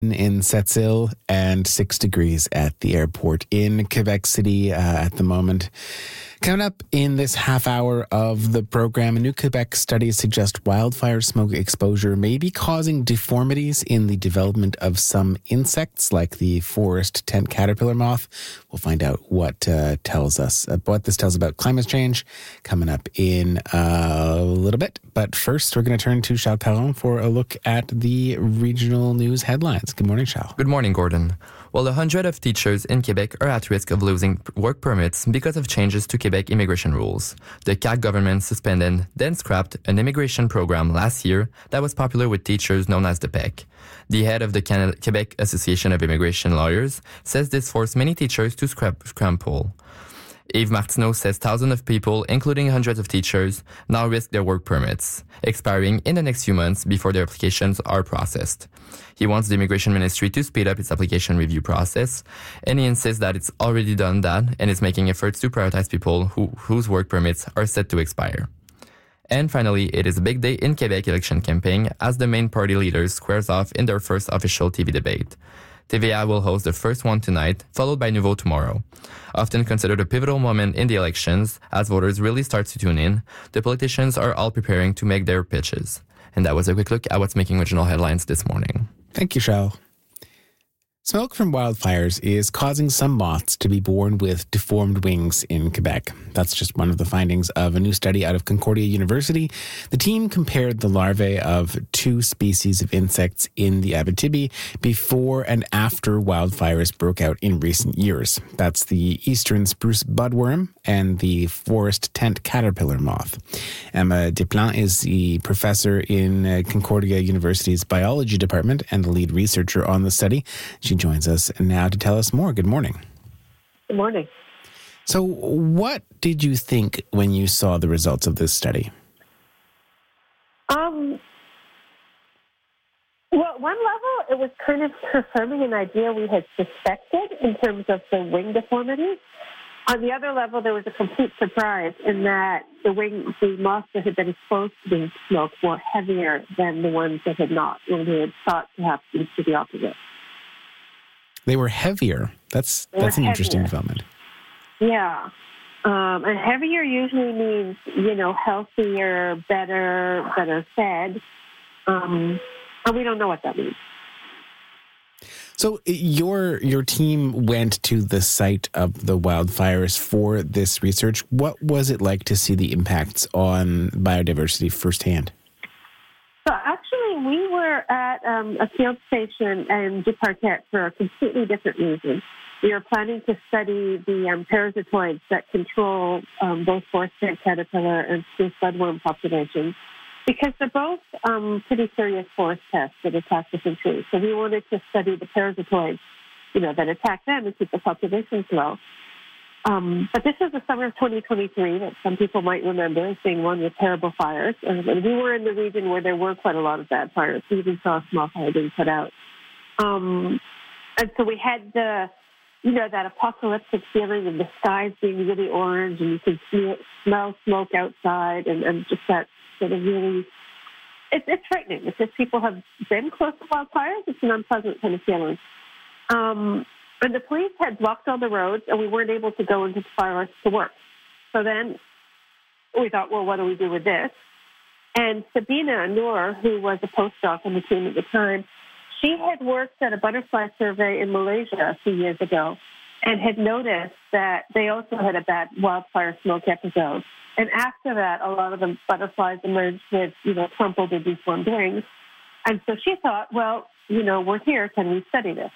in Sept-Îles and 6 degrees at the airport in Quebec City at the moment. Coming up in this half hour of the program, a new Quebec study suggests wildfire smoke exposure may be causing deformities in the development of some insects like the forest tent caterpillar moth. We'll find out what this tells about climate change coming up in a little bit. But first, we're going to turn to Charles Caron for a look at the regional news headlines. Good morning, Charles. Good morning, Gordon. Well, 100 of teachers in Quebec are at risk of losing work permits because of changes to Quebec immigration rules. The CAQ government suspended, then scrapped an immigration program last year that was popular with teachers known as the PEC. The head of the Quebec Association of Immigration Lawyers says this forced many teachers to scramble. Yves Martineau says thousands of people, including hundreds of teachers, now risk their work permits, expiring in the next few months before their applications are processed. He wants the Immigration Ministry to speed up its application review process, and he insists that it's already done that and is making efforts to prioritize people whose work permits are set to expire. And finally, it is a big day in Quebec election campaign as the main party leaders squares off in their first official TV debate. TVA will host the first one tonight, followed by Nouveau tomorrow. Often considered a pivotal moment in the elections, as voters really start to tune in, the politicians are all preparing to make their pitches. And that was a quick look at what's making regional headlines this morning. Thank you, Charles. Smoke from wildfires is causing some moths to be born with deformed wings in Quebec. That's just one of the findings of a new study out of Concordia University. The team compared the larvae of 2 species of insects in the Abitibi before and after wildfires broke out in recent years. That's the eastern spruce budworm and the forest tent caterpillar moth. Emma Desplan is the professor in Concordia University's biology department and the lead researcher on the study. She joins us now to tell us more. Good morning. Good morning. So what did you think when you saw the results of this study? Well, at one level, it was kind of confirming an idea we had suspected in terms of the wing deformity. On the other level, there was a complete surprise in that the moths that had been exposed to the smoke were heavier than the ones that had not, when we had thought perhaps it to the opposite. They were heavier. That's an interesting development. Yeah. And heavier usually means, healthier, better fed. And we don't know what that means. So your team went to the site of the wildfires for this research. What was it like to see the impacts on biodiversity firsthand? So actually, we were at a field station in Duparquet for a completely different reason. We were planning to study the parasitoids that control both forest tent caterpillar and spruce budworm populations, because they're both pretty serious forest pests that attack different trees. So we wanted to study the parasitoids, that attack them and keep the populations low. But this was the summer of 2023 that some people might remember as being one with terrible fires. And we were in the region where there were quite a lot of bad fires. We even saw a small fire being put out. And so we had that apocalyptic feeling of the skies being really orange and you could smell smoke outside and just that sort of really, it's frightening. Because people have been close to wildfires, it's an unpleasant kind of feeling. And the police had blocked all the roads, and we weren't able to go into the forest to work. So then we thought, well, what do we do with this? And Sabina Noor, who was a postdoc on the team at the time, she had worked at a butterfly survey in Malaysia a few years ago and had noticed that they also had a bad wildfire smoke episode. And after that, a lot of the butterflies emerged with, crumpled or deformed wings. And so she thought, well, we're here. Can we study this?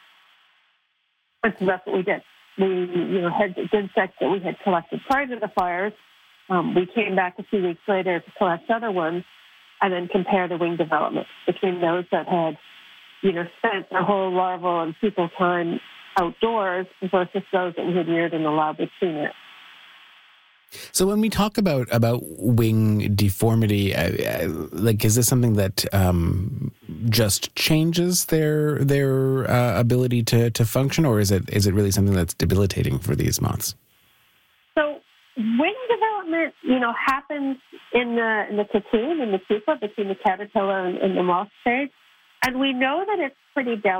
And so that's what we did. We, had the insects that we had collected prior to the fires. We came back a few weeks later to collect other ones and then compare the wing development between those that had, spent their whole larval and pupal time outdoors versus those that we had reared in the lab with CNET. So when we talk about wing deformity, is this something that just changes their ability to function, or is it really something that's debilitating for these moths? So wing development, happens in the cocoon, in the pupa, between the caterpillar and the moth stage. And we know that it's pretty delicate.